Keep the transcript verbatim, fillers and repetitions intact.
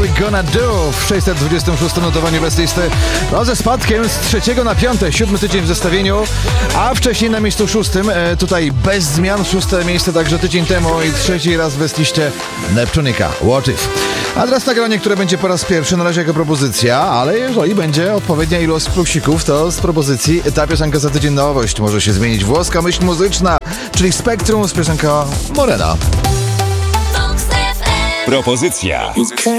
We Gonna Do w sześćset dwudziestym szóstym notowaniu Best Listy. No ze spadkiem z trzeciego na piąte, siódmy tydzień w zestawieniu, a wcześniej na miejscu szóstym, e, tutaj bez zmian, szóste miejsce także tydzień temu i trzeci raz w Best Liście Neptunica, What If. A teraz nagranie, które będzie po raz pierwszy, na razie jako propozycja, ale jeżeli będzie odpowiednia ilość plusików, to z propozycji ta piosenka za tydzień nowość. Może się zmienić włoska myśl muzyczna, czyli Spectrum z piosenką Morena. Propozycja.